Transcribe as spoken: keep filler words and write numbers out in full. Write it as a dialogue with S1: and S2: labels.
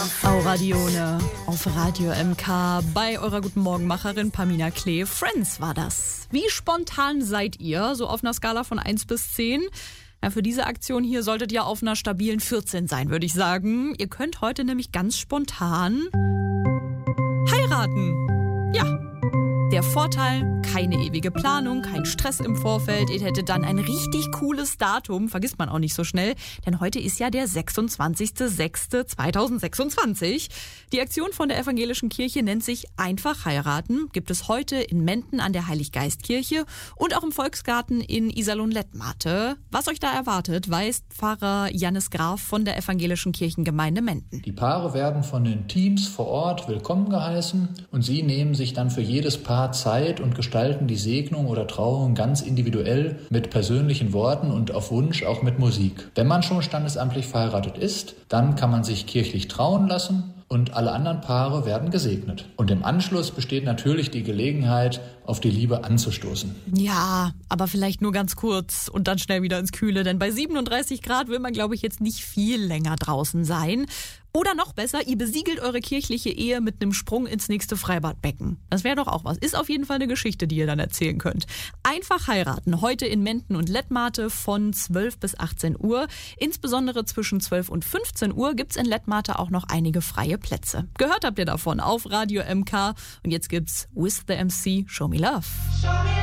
S1: Auradione auf Radio M K bei eurer Guten Morgenmacherin Pamina Klee. Friends war das. Wie spontan seid ihr, so auf einer Skala von eins bis zehn? Ja, für diese Aktion hier solltet ihr auf einer stabilen vierzehn sein, würde ich sagen. Ihr könnt heute nämlich ganz spontan heiraten. Ja. Der Vorteil, keine ewige Planung, kein Stress im Vorfeld. Ihr hättet dann ein richtig cooles Datum, vergisst man auch nicht so schnell, denn heute ist ja der sechsundzwanzigster sechster zweitausendsechsundzwanzig. Die Aktion von der Evangelischen Kirche nennt sich Einfach heiraten, gibt es heute in Menden an der Heiliggeistkirche und auch im Volksgarten in Iserlohn-Lettmate. Was euch da erwartet, weiß Pfarrer Jannis Graf von der Evangelischen Kirchengemeinde Menden.
S2: Die Paare werden von den Teams vor Ort willkommen geheißen und sie nehmen sich dann für jedes Paar Zeit und gestalten die Segnung oder Trauung ganz individuell mit persönlichen Worten und auf Wunsch auch mit Musik. Wenn man schon standesamtlich verheiratet ist, dann kann man sich kirchlich trauen lassen und alle anderen Paare werden gesegnet. Und im Anschluss besteht natürlich die Gelegenheit, auf die Liebe anzustoßen.
S1: Ja, aber vielleicht nur ganz kurz und dann schnell wieder ins Kühle, denn bei siebenunddreißig Grad will man, glaube ich, jetzt nicht viel länger draußen sein. Oder noch besser, ihr besiegelt eure kirchliche Ehe mit einem Sprung ins nächste Freibadbecken. Das wäre doch auch was. Ist auf jeden Fall eine Geschichte, die ihr dann erzählen könnt. Einfach heiraten. Heute in Menden und Lettmate von zwölf bis achtzehn Uhr. Insbesondere zwischen zwölf und fünfzehn Uhr gibt's in Lettmate auch noch einige freie Plätze. Gehört habt ihr davon auf Radio M K. Und jetzt gibt's With the M C Show Me Love.